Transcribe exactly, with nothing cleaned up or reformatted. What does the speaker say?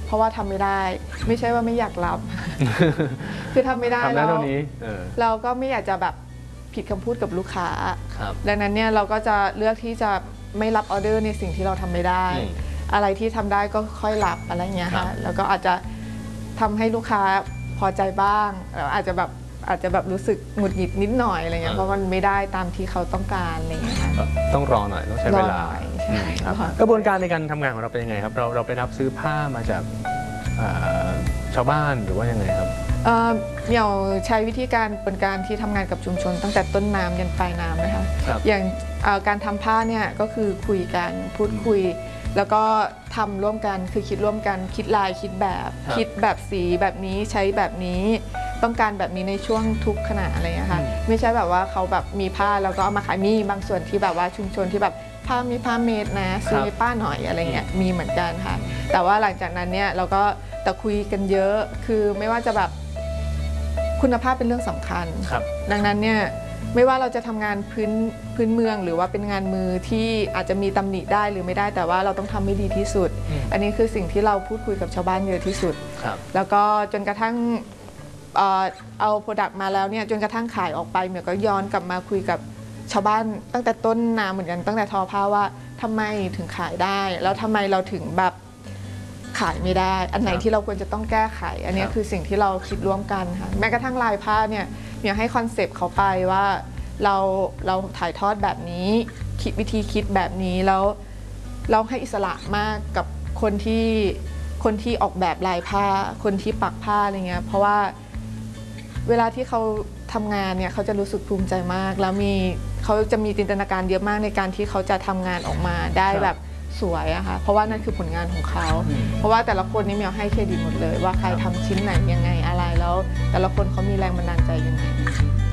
เพราะว่าทำไม่ได้ไม่ใช่ว่าไม่อยากรับ คือทำไม่ได้แล้วเราก็ไม่อยากจะแบบผิดคำพูดกับลูกค้าดังนั้นเนี่ยเราก็จะเลือกที่จะไม่รับออเดอร์ในสิ่งที่เราทำไม่ได้อะไรที่ทำได้ก็ค่อยรับอะไรเงี้ยค่ะแล้วก็อาจจะทำให้ลูกค้าพอใจบ้างอาจจะแบบอาจจะแบบรู้สึกหงุดหงิดนิดหน่อยอะไรเงี้ยเพราะมันไม่ได้ตามที่เขาต้องการอะไรเงี้ยต้องรอหน่อยต้องใช้เวลากระบวนการในการทำงานของเราเป็นยังไงครับเราเราไปรับซื้อผ้ามาจากชาวบ้านหรือว่ายังไงครับเหมี่ยวใช้วิธีการเป็นการที่ทำงานกับชุมชนตั้งแต่ต้นน้ำยันปลายน้ำนะคะอย่างการทำผ้าเนี่ยก็คือคุยกันพูดคุยแล้วก็ทำร่วมกันคือคิดร่วมกันคิดลายคิดแบบคิดแบบสีแบบนี้ใช้แบบนี้ต้องการแบบนี้ในช่วงทุกขณะอะไรเงี้ยค่ะไม่ใช่แบบว่าเขาแบบมีผ้าแล้วก็เอามาขายมีบางส่วนที่แบบว่าชุมชนที่แบบผ้ามีผ้าเมดนะซื้อให้ป้าหน่อยอะไรเงี้ยมีเหมือนกันค่ะแต่ว่าหลังจากนั้นเนี่ยเราก็แต่คุยกันเยอะคือไม่ว่าจะแบบคุณภาพเป็นเรื่องสำคัญดังนั้นเนี่ยไม่ว่าเราจะทำงานพื้นพื้นเมืองหรือว่าเป็นงานมือที่อาจจะมีตำหนิได้หรือไม่ได้แต่ว่าเราต้องทำให้ดีที่สุดอันนี้คือสิ่งที่เราพูดคุยกับชาวบ้านเยอะที่สุดแล้วก็จนกระทั่งเอาโปรดักต์มาแล้วเนี่ยจนกระทั่งขายออกไปเหมือนก็ย้อนกลับมาคุยกับชาวบ้านตั้งแต่ต้นน้ำเหมือนกันตั้งแต่ทอผ้าว่าทำไมถึงขายได้แล้วทำไมเราถึงแบบขายไม่ได้อันไหนที่เราควรจะต้องแก้ไขอันนี้คือสิ่งที่เราคิดร่วมกันค่ะแม้กระทั่งลายผ้าเนี่ยอยากให้คอนเซปต์เขาไปว่าเราเราถ่ายทอดแบบนี้คิดวิธีคิดแบบนี้แล้วเราให้อิสระมากกับคนที่คนที่ออกแบบลายผ้าคนที่ปักผ้าอะไรเงี้ยเพราะว่าเวลาที่เขาทำงานเนี่ยเขาจะรู้สึกภูมิใจมากแล้วมีเขาจะมีจินตนาการเยอะมากในการที่เขาจะทำงานออกมาได้แบบสวยอะค่ะเพราะว่านั่นคือผลงานของเขาเพราะว่าแต่ละคนนี่เมียวให้เครดิตหมดเลยว่าใครทำชิ้นไหนยังไงอะไรแล้วแต่ละคนเขามีแรงบันดาลใจยังไง